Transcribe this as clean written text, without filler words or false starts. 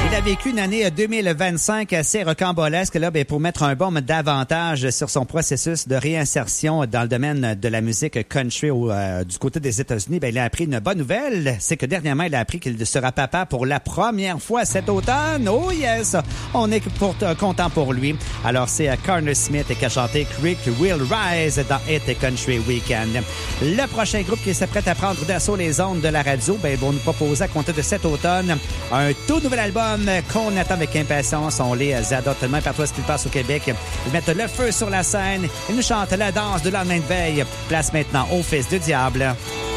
Il a vécu une année 2025 assez rocambolesque là, pour mettre un baume davantage sur son processus de réinsertion dans le domaine de la musique country du côté des États-Unis. Il a appris une bonne nouvelle, c'est que dernièrement, il a appris qu'il sera papa pour la première fois cet automne. Oh yes! On est content pour lui. Alors, c'est Carter Smith qui a chanté Creek Will Rise dans Hit Country Weekend. Le prochain groupe qui s'apprête à prendre d'assaut les ondes de la radio, vont nous proposer à compter de cet automne un tout nouvel album qu'on attend avec impatience. On les adore tellement partout ce qu'il passe au Québec. Ils mettent le feu sur la scène. Ils nous chantent la danse du lendemain de veille. Place maintenant au Fils du Diable.